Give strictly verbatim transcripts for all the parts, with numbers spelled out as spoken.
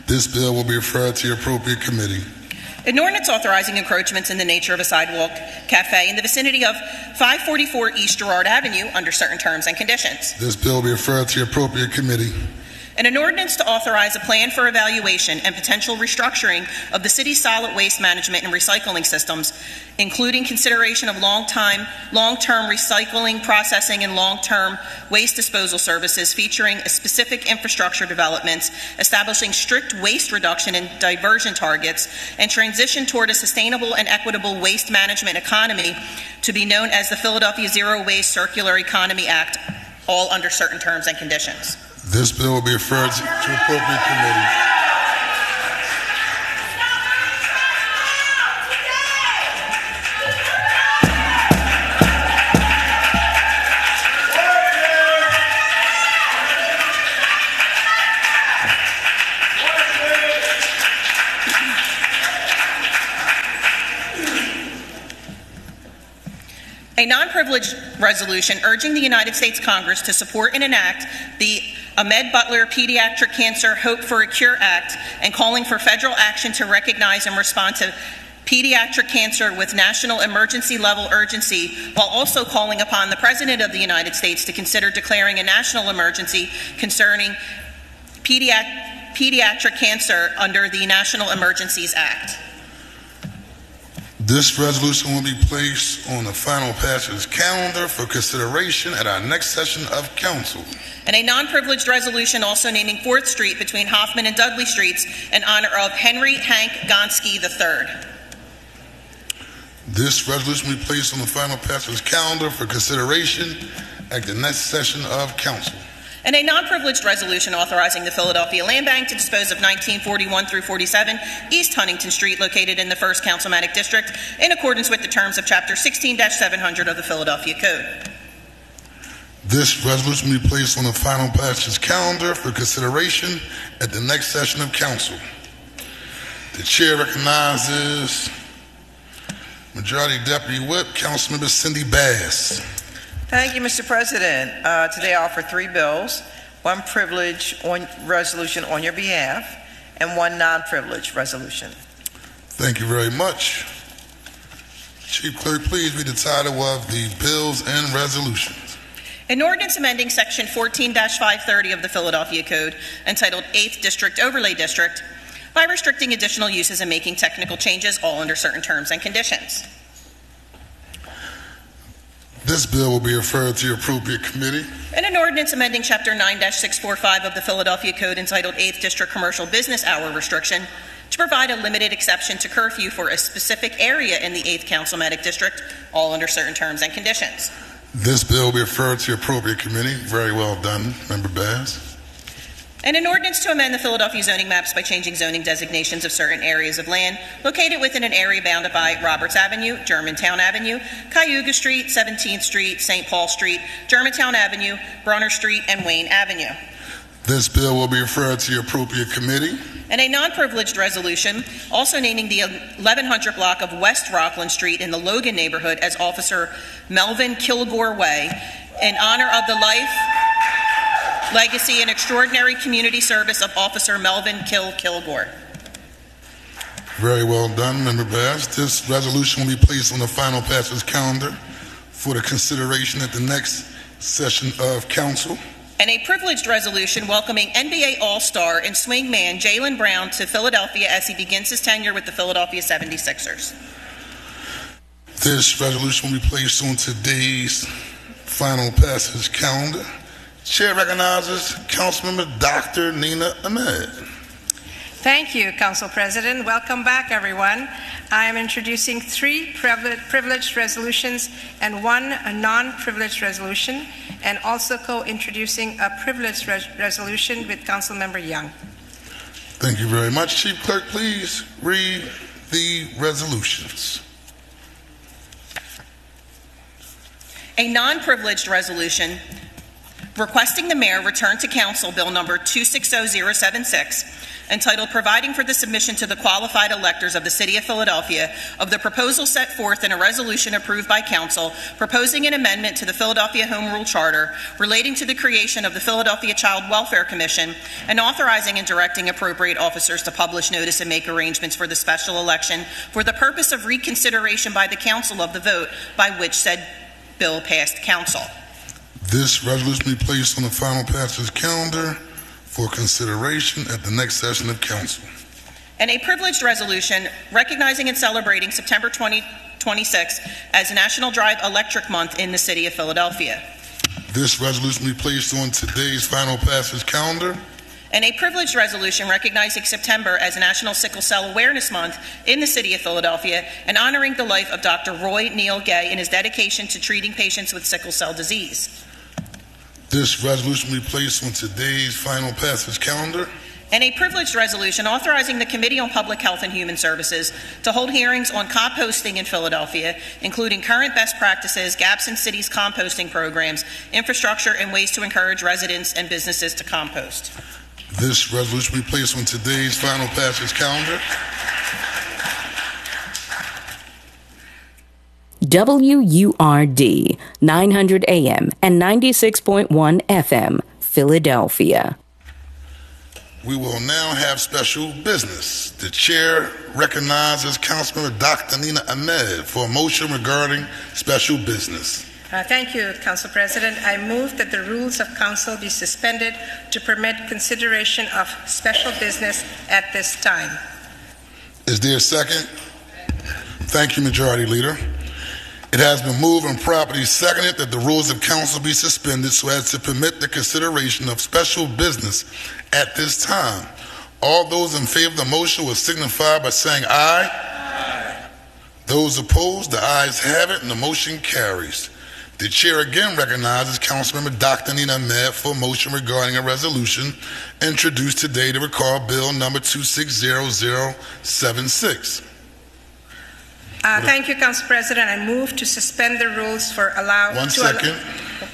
This bill will be referred to the appropriate committee. An ordinance authorizing encroachments in the nature of a sidewalk cafe in the vicinity of five forty-four East Girard Avenue under certain terms and conditions. This bill will be referred to the appropriate committee. And an ordinance to authorize a plan for evaluation and potential restructuring of the city's solid waste management and recycling systems, including consideration of long-time, long-term recycling, processing, and long-term waste disposal services featuring specific infrastructure developments, establishing strict waste reduction and diversion targets, and transition toward a sustainable and equitable waste management economy to be known as the Philadelphia Zero Waste Circular Economy Act, all under certain terms and conditions. This bill will be referred to the appropriate committee. A non-privileged resolution urging the United States Congress to support and enact the Ahmed Butler Pediatric Cancer Hope for a Cure Act and calling for federal action to recognize and respond to pediatric cancer with national emergency level urgency, while also calling upon the President of the United States to consider declaring a national emergency concerning pediatric, pediatric cancer under the National Emergencies Act. This resolution will be placed on the final passage calendar for consideration at our next session of council. And a non-privileged resolution also naming fourth Street between Hoffman and Dudley Streets in honor of Henry Hank Gonski the third. This resolution will be placed on the final passage calendar for consideration at the next session of council. And a non-privileged resolution authorizing the Philadelphia Land Bank to dispose of nineteen forty-one through forty-seven East Huntington Street, located in the first Councilmanic District, in accordance with the terms of Chapter sixteen dash seven hundred of the Philadelphia Code. This resolution will be placed on the final passage calendar for consideration at the next session of council. The chair recognizes Majority Deputy Whip, Councilmember Cindy Bass. Thank you, Mister President. Uh, today I offer three bills, one privilege on resolution on your behalf, and one non-privileged resolution. Thank you very much. Chief Clerk, please read the title of the bills and resolutions. An ordinance amending Section fourteen dash five thirty of the Philadelphia Code, entitled eighth District Overlay District, by restricting additional uses and making technical changes, all under certain terms and conditions. This bill will be referred to the appropriate committee. And an ordinance amending Chapter nine dash six forty-five of the Philadelphia Code, entitled eighth District Commercial Business Hour Restriction, to provide a limited exception to curfew for a specific area in the eighth Councilmanic District, all under certain terms and conditions. This bill will be referred to the appropriate committee. Very well done, Member Bass. And an ordinance to amend the Philadelphia zoning maps by changing zoning designations of certain areas of land located within an area bounded by Roberts Avenue, Germantown Avenue, Cayuga Street, seventeenth Street, Saint Paul Street, Germantown Avenue, Brunner Street, and Wayne Avenue. This bill will be referred to the appropriate committee. And a non-privileged resolution also naming the eleven hundred block of West Rockland Street in the Logan neighborhood as Officer Melvin Kilgore Way in honor of the life, legacy, and extraordinary community service of Officer Melvin Kill Kilgore. Very well done, Member Bass. This resolution will be placed on the final passage calendar for the consideration at the next session of council. And a privileged resolution welcoming N B A All-Star and swingman Jaylen Brown to Philadelphia as he begins his tenure with the Philadelphia seventy-sixers. This resolution will be placed on today's final passage calendar. Chair recognizes Councilmember Doctor Nina Ahmed. Thank you, Council President. Welcome back, everyone. I am introducing three privileged resolutions and one non-privileged resolution, and also co-introducing a privileged res resolution with Councilmember Young. Thank you very much. Chief Clerk, please read the resolutions. A non-privileged resolution requesting the mayor return to council Bill number two six zero zero seven six, entitled Providing for the Submission to the Qualified Electors of the City of Philadelphia of the proposal set forth in a resolution approved by council, proposing an amendment to the Philadelphia Home Rule Charter relating to the creation of the Philadelphia Child Welfare Commission, and authorizing and directing appropriate officers to publish notice and make arrangements for the special election for the purpose of reconsideration by the council of the vote by which said bill passed council. This resolution be placed on the final passage calendar for consideration at the next session of council. And a privileged resolution recognizing and celebrating September twenty twenty-six as National Drive Electric Month in the City of Philadelphia. This resolution be placed on today's final passage calendar. And a privileged resolution recognizing September as National Sickle Cell Awareness Month in the City of Philadelphia and honoring the life of Doctor Roy Neal Gay and his dedication to treating patients with sickle cell disease. This resolution will be placed on today's final passage calendar. And a privileged resolution authorizing the Committee on Public Health and Human Services to hold hearings on composting in Philadelphia, including current best practices, gaps in cities' composting programs, infrastructure, and ways to encourage residents and businesses to compost. This resolution will be placed on today's final passage calendar. W U R D, nine hundred A M and ninety-six point one F M, Philadelphia. We will now have special business. The chair recognizes Councilmember Doctor Nina Ahmed for a motion regarding special business. Uh, thank you, Council President. I move that the rules of council be suspended to permit consideration of special business at this time. Is there a second? Thank you, Majority Leader. It has been moved and properly seconded that the rules of council be suspended so as to permit the consideration of special business at this time. All those in favor of the motion will signify by saying aye. Aye. Those opposed, the ayes have it and the motion carries. The chair again recognizes Councilmember Doctor Nina Ahmed for a motion regarding a resolution introduced today to recall Bill number two six zero zero seven six. Uh, thank you, Council President. I move to suspend the rules for allow. One to second. Al-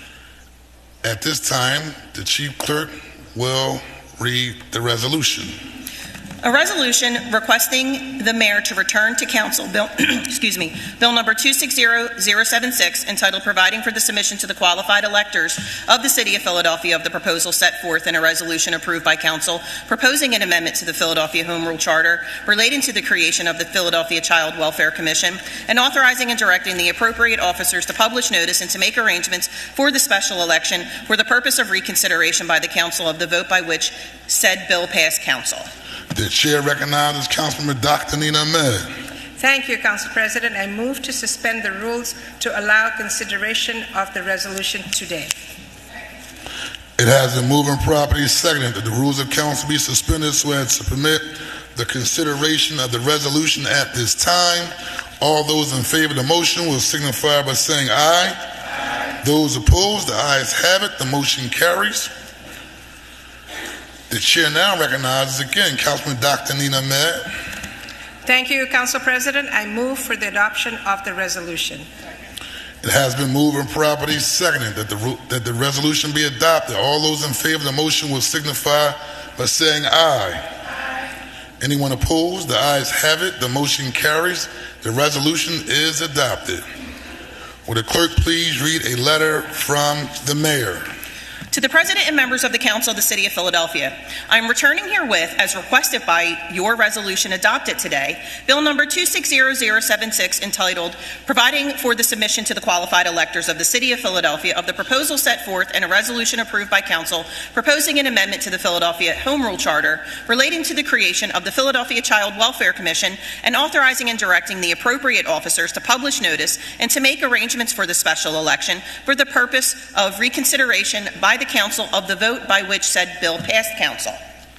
At this time, the chief clerk will read the resolution. A resolution requesting the mayor to return to council bill, excuse me, bill number two six zero zero seven six, entitled Providing for the Submission to the Qualified Electors of the City of Philadelphia of the proposal set forth in a resolution approved by council, proposing an amendment to the Philadelphia Home Rule Charter relating to the creation of the Philadelphia Child Welfare Commission, and authorizing and directing the appropriate officers to publish notice and to make arrangements for the special election for the purpose of reconsideration by the council of the vote by which said bill passed council. The chair recognizes Councilmember Doctor Nina Ahmed. Thank you, Council President. I move to suspend the rules to allow consideration of the resolution today. It has been moved and properly seconded that the rules of council be suspended so as to permit the consideration of the resolution at this time. All those in favor of the motion will signify by saying aye. Aye. Those opposed, the ayes have it. The motion carries. The chair now recognizes again Councilman Doctor Nina Ahmed. Thank you, Council President. I move for the adoption of the resolution. It has been moved and properly seconded that the that the resolution be adopted. All those in favor of the motion will signify by saying aye. Aye. Anyone opposed? The ayes have it. The motion carries. The resolution is adopted. Will the clerk please read a letter from the mayor? To the President and members of the Council of the City of Philadelphia, I am returning herewith, as requested by your resolution adopted today, Bill number two six zero zero seven six, entitled Providing for the Submission to the Qualified Electors of the City of Philadelphia of the proposal set forth in a resolution approved by Council, proposing an amendment to the Philadelphia Home Rule Charter relating to the creation of the Philadelphia Child Welfare Commission, and authorizing and directing the appropriate officers to publish notice and to make arrangements for the special election for the purpose of reconsideration by the council of the vote by which said bill passed council.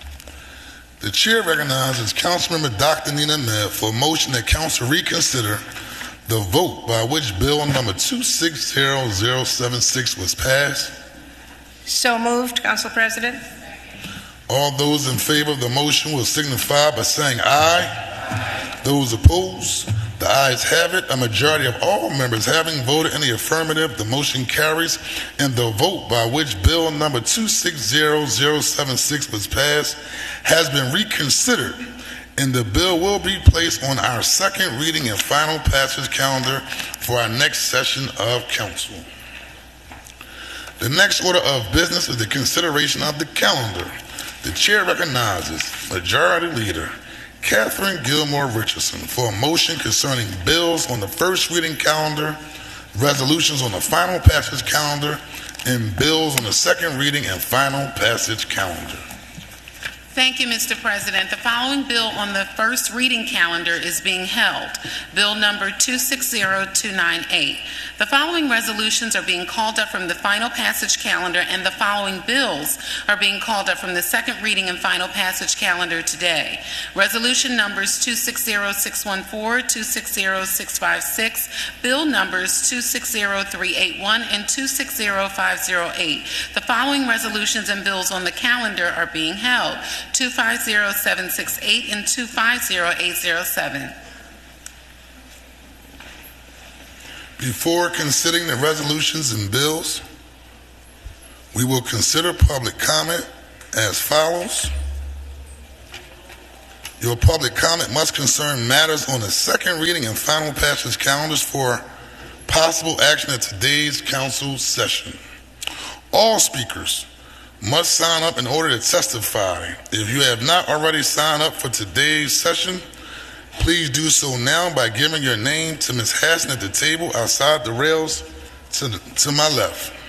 The chair recognizes Councilmember Doctor Nina Ahmed for a motion that council reconsider the vote by which bill number two six zero zero seven six was passed. So moved, Council President. All those in favor of the motion will signify by saying aye. Aye. Those opposed, The ayes have it. A majority of all members having voted in the affirmative, the motion carries, and the vote by which Bill number two six zero zero seven six was passed has been reconsidered, and the bill will be placed on our second reading and final passage calendar for our next session of council. The next order of business is the consideration of the calendar. The chair recognizes Majority Leader Catherine Gilmore Richardson for a motion concerning bills on the first reading calendar, resolutions on the final passage calendar, and bills on the second reading and final passage calendar. Thank you, Mister President. The following bill on the first reading calendar is being held. Bill number two six zero two nine eight. The following resolutions are being called up from the final passage calendar, and the following bills are being called up from the second reading and final passage calendar today. Resolution numbers two six zero six one four, two six zero six five six, bill numbers two six zero three eight one, and two six zero five zero eight. The following resolutions and bills on the calendar are being held. two five zero seven six eight and two five zero eight zero seven. Before considering the resolutions and bills, we will consider public comment as follows. Your public comment must concern matters on the second reading and final passage calendars for possible action at today's council session. All speakers must sign up in order to testify. If you have not already signed up for today's session, please do so now by giving your name to Miz Hassan at the table outside the rails to, the, to my left.